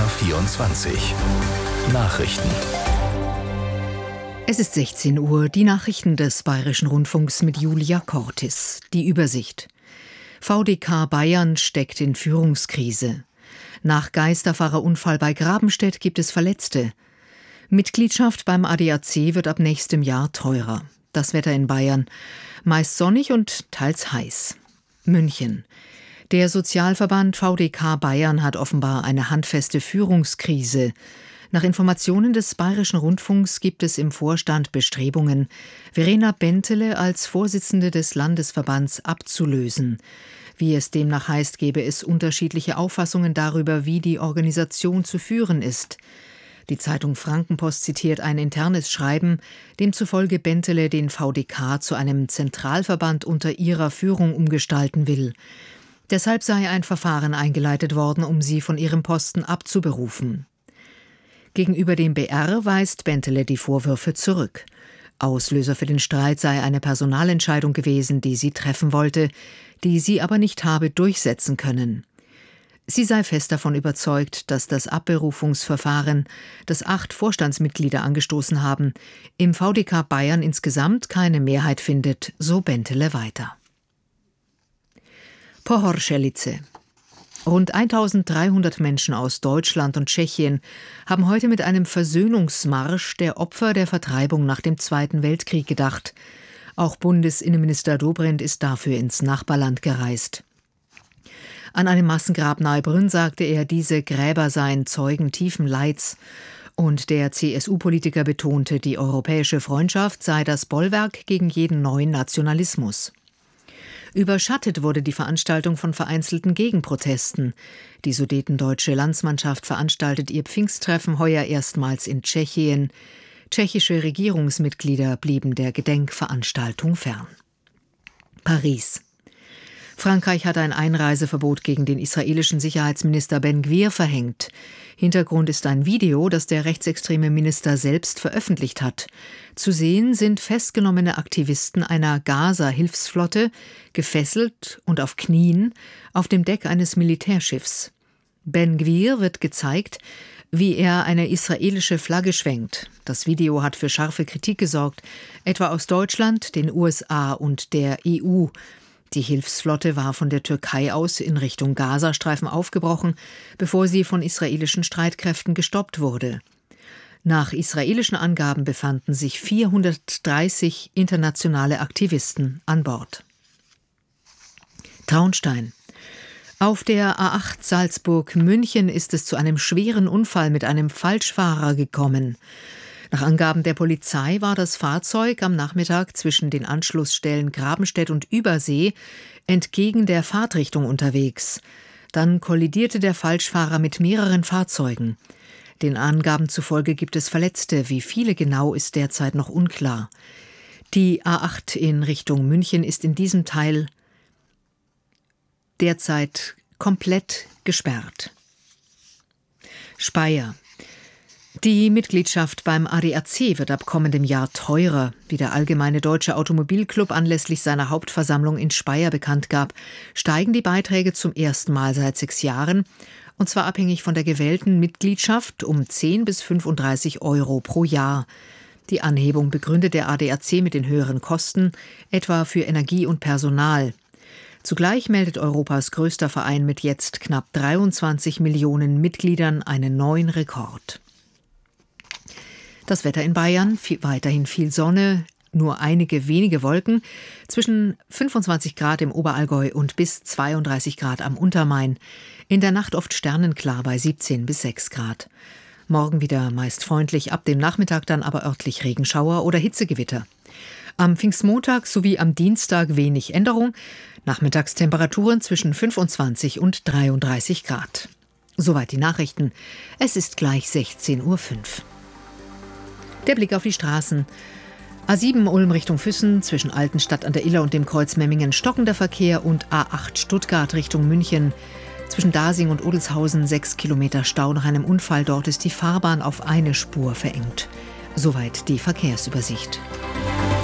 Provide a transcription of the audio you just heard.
BR24 Nachrichten. Es ist 16 Uhr, die Nachrichten des Bayerischen Rundfunks mit Julia Cortis. Die Übersicht. VDK Bayern steckt in Führungskrise. Nach Geisterfahrerunfall bei Grabenstedt gibt es Verletzte. Mitgliedschaft beim ADAC wird ab nächstem Jahr teurer. Das Wetter in Bayern. Meist sonnig und teils heiß. München. Der Sozialverband VDK Bayern hat offenbar eine handfeste Führungskrise. Nach Informationen des Bayerischen Rundfunks gibt es im Vorstand Bestrebungen, Verena Bentele als Vorsitzende des Landesverbands abzulösen. Wie es demnach heißt, gebe es unterschiedliche Auffassungen darüber, wie die Organisation zu führen ist. Die Zeitung Frankenpost zitiert ein internes Schreiben, demzufolge Bentele den VDK zu einem Zentralverband unter ihrer Führung umgestalten will. Deshalb sei ein Verfahren eingeleitet worden, um sie von ihrem Posten abzuberufen. Gegenüber dem BR weist Bentele die Vorwürfe zurück. Auslöser für den Streit sei eine Personalentscheidung gewesen, die sie treffen wollte, die sie aber nicht habe durchsetzen können. Sie sei fest davon überzeugt, dass das Abberufungsverfahren, das 8 Vorstandsmitglieder angestoßen haben, im VDK Bayern insgesamt keine Mehrheit findet, so Bentele weiter. Pohoršelice. Rund 1300 Menschen aus Deutschland und Tschechien haben heute mit einem Versöhnungsmarsch der Opfer der Vertreibung nach dem Zweiten Weltkrieg gedacht. Auch Bundesinnenminister Dobrindt ist dafür ins Nachbarland gereist. An einem Massengrab nahe Brünn sagte er, diese Gräber seien Zeugen tiefen Leids. Und der CSU-Politiker betonte, die europäische Freundschaft sei das Bollwerk gegen jeden neuen Nationalismus. Überschattet wurde die Veranstaltung von vereinzelten Gegenprotesten. Die sudetendeutsche Landsmannschaft veranstaltet ihr Pfingsttreffen heuer erstmals in Tschechien. Tschechische Regierungsmitglieder blieben der Gedenkveranstaltung fern. Paris. Frankreich hat ein Einreiseverbot gegen den israelischen Sicherheitsminister Ben Gvir verhängt. Hintergrund ist ein Video, das der rechtsextreme Minister selbst veröffentlicht hat. Zu sehen sind festgenommene Aktivisten einer Gaza-Hilfsflotte, gefesselt und auf Knien, auf dem Deck eines Militärschiffs. Ben Gvir wird gezeigt, wie er eine israelische Flagge schwenkt. Das Video hat für scharfe Kritik gesorgt, etwa aus Deutschland, den USA und der EU. Die Hilfsflotte war von der Türkei aus in Richtung Gazastreifen aufgebrochen, bevor sie von israelischen Streitkräften gestoppt wurde. Nach israelischen Angaben befanden sich 430 internationale Aktivisten an Bord. Traunstein. Auf der A8 Salzburg-München ist es zu einem schweren Unfall mit einem Falschfahrer gekommen. Nach Angaben der Polizei war das Fahrzeug am Nachmittag zwischen den Anschlussstellen Grabenstedt und Übersee entgegen der Fahrtrichtung unterwegs. Dann kollidierte der Falschfahrer mit mehreren Fahrzeugen. Den Angaben zufolge gibt es Verletzte. Wie viele genau, ist derzeit noch unklar. Die A8 in Richtung München ist in diesem Teil derzeit komplett gesperrt. Speyer. Die Mitgliedschaft beim ADAC wird ab kommendem Jahr teurer. Wie der Allgemeine Deutsche Automobilclub anlässlich seiner Hauptversammlung in Speyer bekannt gab, steigen die Beiträge zum ersten Mal seit 6 Jahren, und zwar abhängig von der gewählten Mitgliedschaft um 10 bis 35 Euro pro Jahr. Die Anhebung begründet der ADAC mit den höheren Kosten, etwa für Energie und Personal. Zugleich meldet Europas größter Verein mit jetzt knapp 23 Millionen Mitgliedern einen neuen Rekord. Das Wetter in Bayern, weiterhin viel Sonne, nur einige wenige Wolken, zwischen 25 Grad im Oberallgäu und bis 32 Grad am Untermain. In der Nacht oft sternenklar bei 17 bis 6 Grad. Morgen wieder meist freundlich, ab dem Nachmittag dann aber örtlich Regenschauer oder Hitzegewitter. Am Pfingstmontag sowie am Dienstag wenig Änderung, Nachmittagstemperaturen zwischen 25 und 33 Grad. Soweit die Nachrichten. Es ist gleich 16:05 Uhr. Der Blick auf die Straßen. A7 Ulm Richtung Füssen, zwischen Altenstadt an der Iller und dem Kreuz Memmingen stockender Verkehr und A8 Stuttgart Richtung München. Zwischen Dasing und Odelshausen 6 Kilometer Stau nach einem Unfall. Dort ist die Fahrbahn auf eine Spur verengt. Soweit die Verkehrsübersicht.